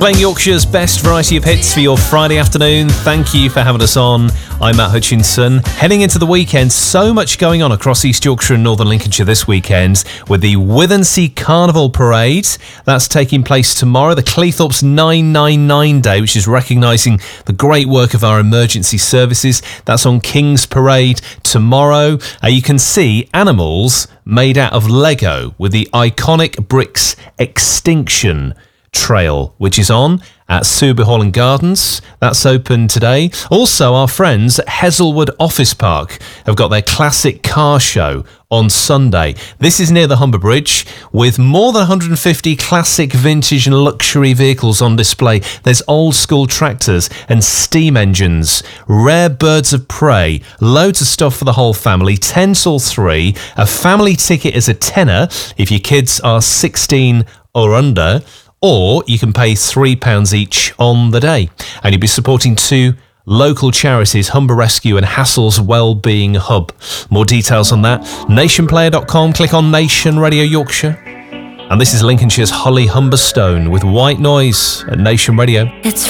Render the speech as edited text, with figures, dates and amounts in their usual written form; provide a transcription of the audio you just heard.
Playing Yorkshire's best variety of hits for your Friday afternoon. Thank you for having us on. I'm Matt Hutchinson. Heading into the weekend, so much going on across East Yorkshire and Northern Lincolnshire this weekend with the Withensea Carnival Parade. That's taking place tomorrow, the Cleethorpes 999 Day, which is recognising the great work of our emergency services. That's on King's Parade tomorrow. You can see animals made out of Lego with the iconic Bricks Extinction Trail, which is on at Subi Hall and Gardens. That's open today. Also, our friends at Heselwood Office Park have got their classic car show on Sunday. This is near the Humber Bridge with more than 150 classic, vintage and luxury vehicles on display. There's old school tractors and steam engines, rare birds of prey, loads of stuff for the whole family, 10 till 3. A family ticket is a tenner if your kids are 16 or under, or you can pay £3 each on the day. And you'll be supporting two local charities, Humber Rescue and Hassell's Wellbeing Hub. More details on that, nationplayer.com, click on Nation Radio Yorkshire. And this is Lincolnshire's Holly Humberstone with White Noise at Nation Radio. It's